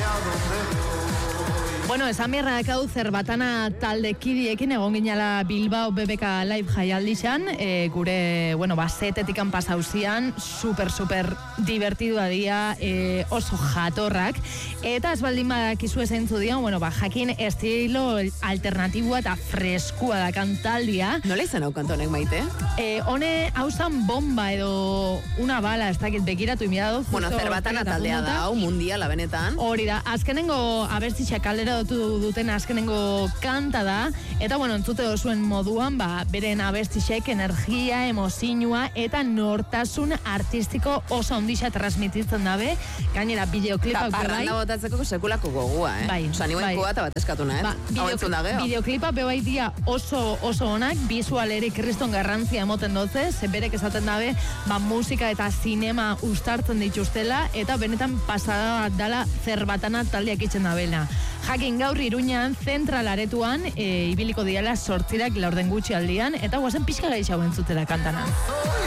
Bueno, esan beharra dakau Zerbatana talde kidiekin egon ginala Bilbao BBK Live jaialdixan, gure, setetikan pasauzian, super divertidua dia, oso jatorrak, eta ez baldin badakizu ezaintzu dian, jakin estilo alternatibua eta freskua da kantaldia. Nola izan hau kantonek, Maite? Hone hausan bomba edo una bala, ez dakit begiratu imiadot. Zerbatana taldea da, hau mundiala benetan. Hori da, azkenengo abestitxak kaldera duten azkenengo kanta da, eta entzute dozuen moduan, beren abestitxek energia, emozinua eta nortasun artistiko oso ondisa transmititzen dabe, gainera bideoklipak parranda botatzeko sekulako gogua, Osa, nigoen kuata bat eskatuna, hau entzun da geho. Bideoklipa bebai dia oso onak, bizualeri kriston garrantzia emoten dutze, zeberek esaten dabe, musika eta zinema ustartzen dituztela, eta benetan pasada bat dala Zerbatana taldeak itzen dabela. Jakin gaur Iruñan zentral aretuan ibiliko diala 8 laurden gutxi aldian, eta guazen pixka gaixau entzutela kantanan.